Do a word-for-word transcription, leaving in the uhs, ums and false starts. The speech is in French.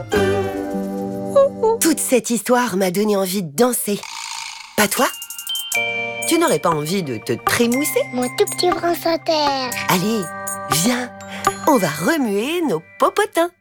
Toute cette histoire m'a donné envie de danser. Pas toi? Tu n'aurais pas envie de te trémousser? Mon tout petit France Inter. Allez, viens, on va remuer nos popotins.